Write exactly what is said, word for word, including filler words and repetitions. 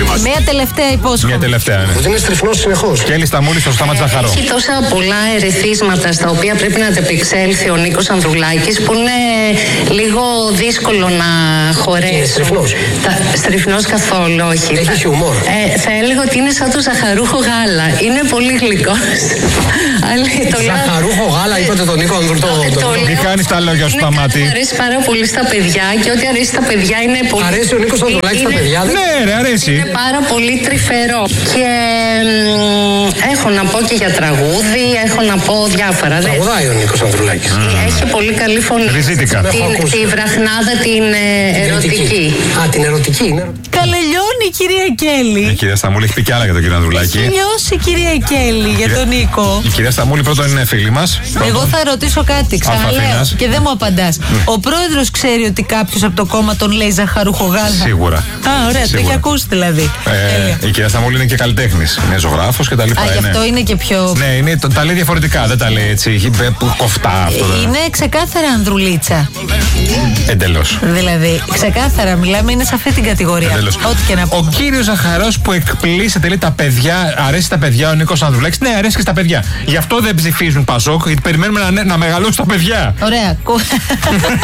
μας. Μία τελευταία υπόσχομαι. Μια τελευταία, ναι. Ότι είναι στριφνός συνεχώς. Κέλλη Σταμούλη στο Στάμα Τζαχαρό. Έχει τόσα πολλά ερεθίσματα στα οποία πρέπει να αντεπεξέλθει ο Νίκος Ανδρουλάκης που είναι λίγο δύσκολο να χωρέσει. Είναι στριφνός. Στριφνός καθόλου, όχι. Έχει χιούμορ. Ε, θα έλεγα ότι είναι σαν το ζαχαρούχο γάλα. Είναι πολύ γλυκός. Ζαχαρούχο γάλα, είπατε τον Νίκο Ανδρουλάκη. Μη κάνεις τα λόγια σου, Σταμάτη. Μου αρέσει πάρα πολύ στα παιδιά και ό,τι αρέσει στα παιδιά είναι πολύ. Αρέσει ο Νίκος Ανδρουλάκης στα παιδιά. Ναι, ρε, αρέσει. Είναι πάρα πολύ τρυφερό. Και μ, έχω να πω και για τραγούδι, έχω να πω διάφορα. Τραγουδάει ο Νίκος Ανδρουλάκης. Έχει πολύ καλή φωνή. Ριζίτικα. Την, τη βραχνάδα την ε, ερωτική. Α, την ερωτική είναι. Καλελιώνει η κυρία Η Κέλλη. κυρία Σταμούλη έχει πει κι άλλα για τον κύριο Ανδρουλάκη. Έχει λιώσει η κυρία Κέλλη για τον Νίκο. Η κυρία Σταμούλη πρώτον είναι φίλη μας. Εγώ θα ρωτήσω κάτι, ξαναλέω Αθήνας. και δεν μου απαντάς. Ο πρόεδρος ξέρει ότι κάποιος από το κόμμα τον λέει ζαχαρούχο γάλα. Σίγουρα. Α, ωραία, το Σίγουρα. έχει ακούσει δηλαδή. Ε, η κυρία Σταμούλη είναι και καλλιτέχνης. Είναι ζωγράφος και τα λοιπά. Α, γι' ναι. αυτό είναι και πιο. Ναι, είναι, το, τα λέει διαφορετικά. Δεν τα λέει έτσι. έχει- ε, που κοφτά αυτό. δεν- Είναι ξεκάθαρα ανδρουλίτσα. Εντελώς. Δηλαδή, ξεκάθαρα μιλάμε, είναι σε αυτή την κατηγορία. Εντελώς. Ό,τι και να Ο πούμε. κύριος Ζαχαρός που εκπλήσεται, λέει τα παιδιά, αρέσει τα παιδιά ο Νίκος Ανδρουλάκης. Ναι, αρέσει και στα παιδιά. Γι' αυτό δεν ψηφίζουν Πασόκ, γιατί περιμένουμε να, να μεγαλώσουν τα παιδιά. Ωραία.